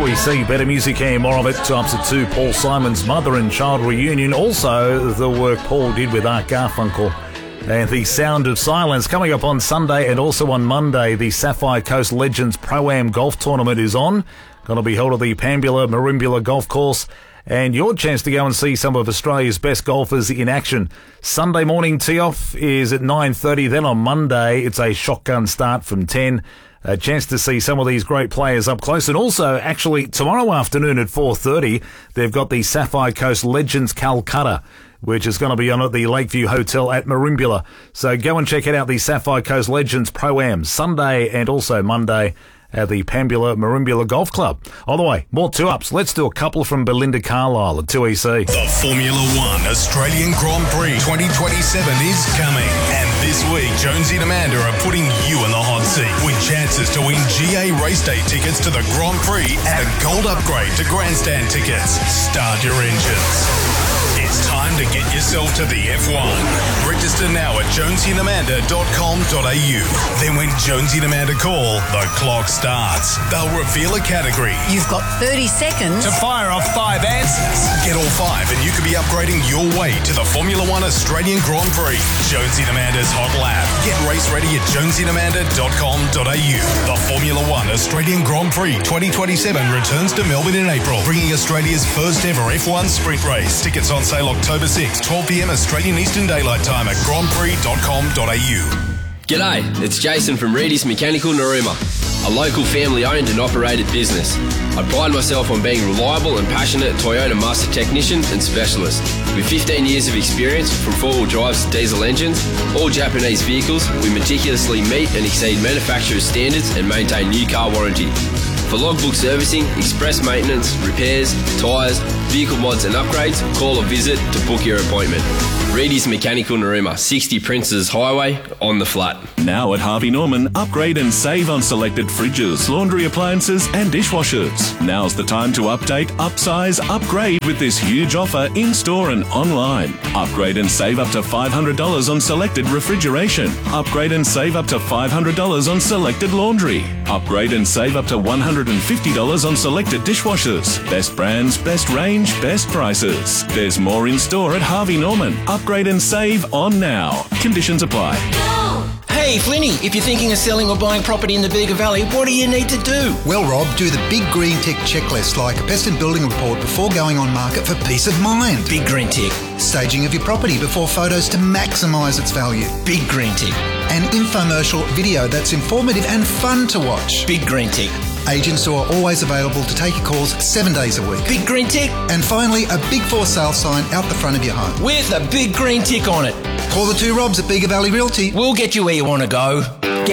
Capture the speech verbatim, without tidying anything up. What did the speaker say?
two E C, better music and more of it. Two ups at two, Paul Simon's mother and child reunion. Also, the work Paul did with Art Garfunkel and the Sound of Silence. Coming up on Sunday and also on Monday, the Sapphire Coast Legends Pro-Am Golf Tournament is on. Going to be held at the Pambula Marimbula Golf Course. And your chance to go and see some of Australia's best golfers in action. Sunday morning tee-off is at nine thirty. Then on Monday, it's a shotgun start from ten. A chance to see some of these great players up close. And also, actually, tomorrow afternoon at four thirty, they've got the Sapphire Coast Legends Calcutta, which is going to be on at the Lakeview Hotel at Marimbula. So go and check it out, the Sapphire Coast Legends Pro-Am, Sunday and also Monday at the Pambula Marimbula Golf Club. On the way, more two-ups. Let's do a couple from Belinda Carlisle at two E C. The Formula One Australian Grand Prix twenty twenty-seven is coming. And this week, Jonesy and Amanda are putting you in the hot seat with chances to win G A race day tickets to the Grand Prix and a gold upgrade to grandstand tickets. Start your engines. It's time to get yourself to the F one. Register now at jonesy and amanda dot com dot a u. Then when Jonesy and Amanda call, the clock starts. They'll reveal a category. You've got thirty seconds to fire off five answers. Get all five and you could be upgrading your way to the Formula One Australian Grand Prix. Jonesy and Amanda's Hot Lap. Get race ready at jonesy and amanda dot com dot a u. The Formula One Australian Grand Prix twenty twenty-seven returns to Melbourne in April, bringing Australia's first ever F one sprint race. Tickets on sale October sixth, twelve p m Australian Eastern Daylight Time at grand prix dot com dot a u. G'day, it's Jason from Reedy's Mechanical Narooma, a local family-owned and operated business. I pride myself on being reliable and passionate Toyota master technician and specialist. With fifteen years of experience from four-wheel drives to diesel engines, all Japanese vehicles, we meticulously meet and exceed manufacturer's standards and maintain new car warranty. For logbook servicing, express maintenance, repairs, tyres, vehicle mods and upgrades, call or visit to book your appointment. Reedy's Mechanical Narooma, sixty Princes Highway, on the flat. Now at Harvey Norman, upgrade and save on selected fridges, laundry appliances and dishwashers. Now's the time to update, upsize, upgrade with this huge offer in-store and online. Upgrade and save up to five hundred dollars on selected refrigeration. Upgrade and save up to five hundred dollars on selected laundry. Upgrade and save up to one hundred fifty dollars on selected dishwashers. Best brands, best range, best prices. There's more in store at Harvey Norman. Upgrade and save on now. Conditions apply. Hey, Flinny, if you're thinking of selling or buying property in the Bega Valley, what do you need to do? Well, Rob, do the Big Green Tick checklist, like a pest and building report before going on market for peace of mind. Big Green Tick. Staging of your property before photos to maximise its value. Big Green Tick. An infomercial video that's informative and fun to watch. Big Green Tick. Agents who are always available to take your calls seven days a week. Big Green Tick. And finally, a big for sale sign out the front of your home. With a big green tick on it. Call the two Robs at Bega Valley Realty. We'll get you where you want to go.